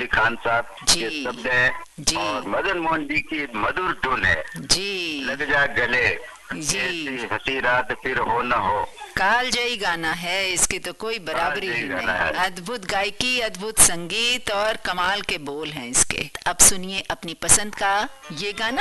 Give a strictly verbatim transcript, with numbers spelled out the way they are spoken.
अली खान साहब जी। के शब्द है जी। और मदन मोहन जी की मधुर धुन है। जी लग जा गले, जी। ऐसी हंसी रात फिर हो न हो। कालजयी गाना है, इसकी तो कोई बराबरी ही नहीं। अद्भुत गायकी, अद्भुत संगीत और कमाल के बोल हैं इसके। अब सुनिए अपनी पसंद का ये गाना।